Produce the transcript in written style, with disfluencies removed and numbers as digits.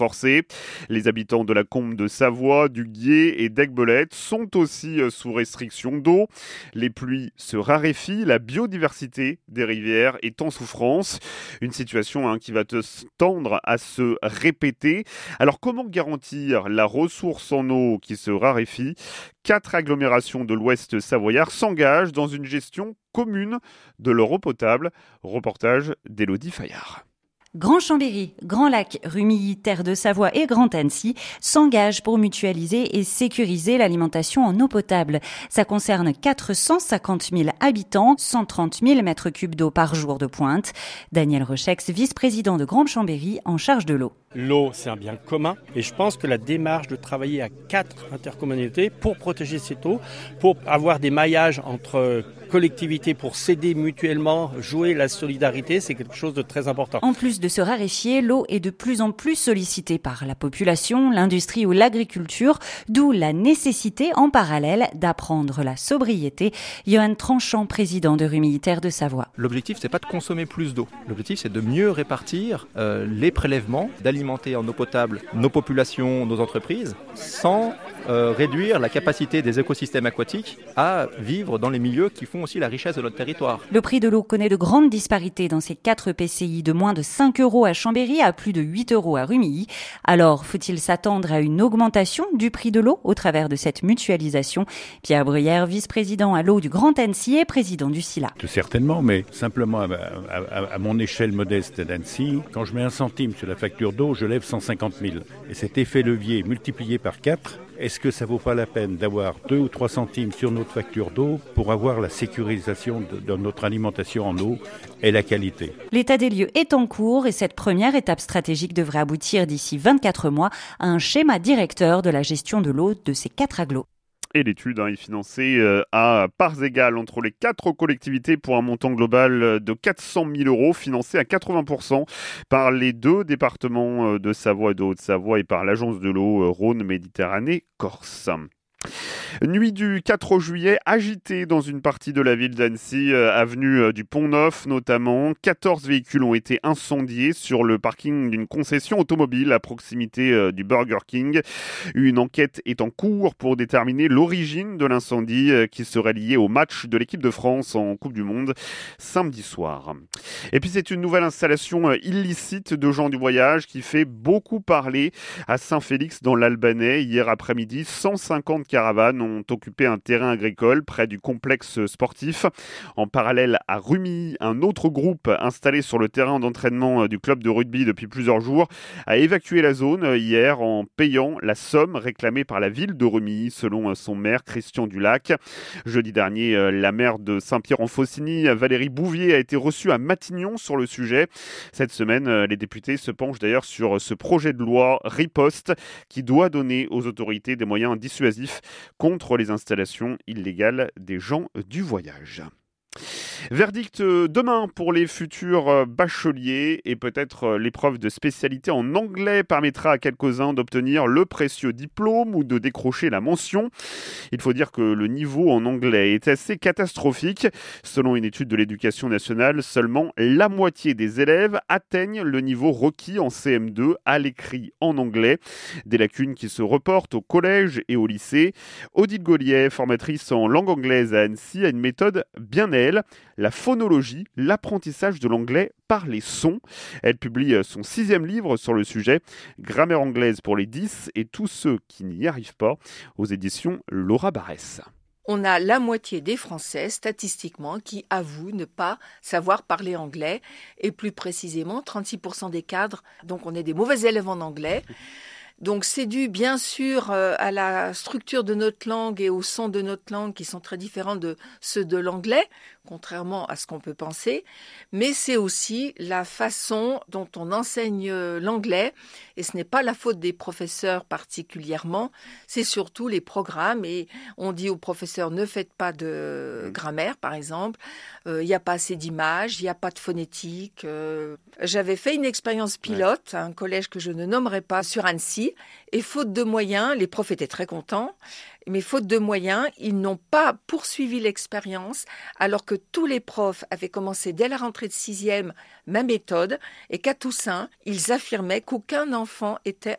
forcés. Les habitants de la Combe de Savoie, du Guiers et d'Aiguebelette sont aussi sous restriction d'eau. Les pluies se raréfient, la biodiversité des rivières est en souffrance. Une situation qui va tendre à se répéter. Alors comment garantir la ressource en eau qui se raréfie ? 4 agglomérations de l'Ouest savoyard s'engagent dans une gestion commune de leur eau potable. Reportage d'Élodie Fayard. Grand Chambéry, Grand Lac, Rumilly, Terre de Savoie et Grand Annecy s'engagent pour mutualiser et sécuriser l'alimentation en eau potable. Ça concerne 450 000 habitants, 130 000 mètres cubes d'eau par jour de pointe. Daniel Rechex, vice-président de Grand Chambéry en charge de l'eau. L'eau, c'est un bien commun et je pense que la démarche de travailler à 4 intercommunalités pour protéger cette eau, pour avoir des maillages entre collectivités pour s'aider mutuellement, jouer la solidarité, c'est quelque chose de très important. En plus de se raréfier, l'eau est de plus en plus sollicitée par la population, l'industrie ou l'agriculture, d'où la nécessité en parallèle d'apprendre la sobriété. Johan Tranchant, président de Rumilly Terre de Savoie. L'objectif, c'est pas de consommer plus d'eau. L'objectif, c'est de mieux répartir les prélèvements, d'alimenter en eau potable nos populations, nos entreprises, sans réduire la capacité des écosystèmes aquatiques à vivre dans les milieux qui font aussi la richesse de notre territoire. Le prix de l'eau connaît de grandes disparités dans ces 4 PCI, de moins de 5 € à Chambéry à plus de 8 € à Rumilly. Alors, faut-il s'attendre à une augmentation du prix de l'eau au travers de cette mutualisation ? Pierre Bruyère, vice-président à l'eau du Grand Annecy et président du SILA. Certainement, mais simplement à mon échelle modeste d'Annecy, quand je mets 1 centime sur la facture d'eau, je lève 150 000. Et cet effet levier multiplié par 4, est-ce que ça vaut pas la peine d'avoir 2 ou 3 centimes sur notre facture d'eau pour avoir la sécurisation de notre alimentation en eau et la qualité ? L'état des lieux est en cours et cette première étape stratégique devrait aboutir d'ici 24 mois à un schéma directeur de la gestion de l'eau de ces 4 agglos. Et l'étude est financée à parts égales entre les 4 collectivités pour un montant global de 400 000 €, financé à 80% par les 2 départements de Savoie et de Haute-Savoie et par l'agence de l'eau Rhône-Méditerranée-Corse. Nuit du 4 juillet, agitée dans une partie de la ville d'Annecy, avenue du Pont-Neuf notamment. 14 véhicules ont été incendiés sur le parking d'une concession automobile à proximité du Burger King. Une enquête est en cours pour déterminer l'origine de l'incendie qui serait lié au match de l'équipe de France en Coupe du Monde samedi soir. Et puis c'est une nouvelle installation illicite de gens du voyage qui fait beaucoup parler à Saint-Félix dans l'Albanais. Hier après-midi, 150 caravanes ont occupé un terrain agricole près du complexe sportif. En parallèle à Rumilly, un autre groupe installé sur le terrain d'entraînement du club de rugby depuis plusieurs jours a évacué la zone hier en payant la somme réclamée par la ville de Rumilly, selon son maire Christian Dulac. Jeudi dernier, la maire de Saint-Pierre-en-Faucigny, Valérie Bouvier, a été reçue à Matignon sur le sujet. Cette semaine, les députés se penchent d'ailleurs sur ce projet de loi riposte qui doit donner aux autorités des moyens dissuasifs contre les installations illégales des gens du voyage. Verdict demain pour les futurs bacheliers et peut-être l'épreuve de spécialité en anglais permettra à quelques-uns d'obtenir le précieux diplôme ou de décrocher la mention. Il faut dire que le niveau en anglais est assez catastrophique. Selon une étude de l'Éducation nationale, seulement la moitié des élèves atteignent le niveau requis en CM2 à l'écrit en anglais. Des lacunes qui se reportent au collège et au lycée. Odile Gaulier, formatrice en langue anglaise à Annecy, a une méthode bien à elle, la phonologie, l'apprentissage de l'anglais par les sons. Elle publie son 6e livre sur le sujet, Grammaire anglaise pour les 10 et tous ceux qui n'y arrivent pas, aux éditions Laura Barès. On a la moitié des Français, statistiquement, qui avouent ne pas savoir parler anglais, et plus précisément 36% des cadres. Donc on est des mauvais élèves en anglais. Donc c'est dû bien sûr à la structure de notre langue et au son de notre langue qui sont très différents de ceux de l'anglais, contrairement à ce qu'on peut penser, mais c'est aussi la façon dont on enseigne l'anglais, et ce n'est pas la faute des professeurs particulièrement, c'est surtout les programmes, et on dit aux professeurs ne faites pas de grammaire par exemple, il n'y a pas assez d'images, il n'y a pas de phonétique. J'avais fait une expérience pilote à un collège que je ne nommerai pas sur Annecy, et faute de moyens, les profs étaient très contents, Mais faute de moyens, ils n'ont pas poursuivi l'expérience, alors que tous les profs avaient commencé dès la rentrée de 6e, ma méthode, et qu'à Toussaint, ils affirmaient qu'aucun enfant était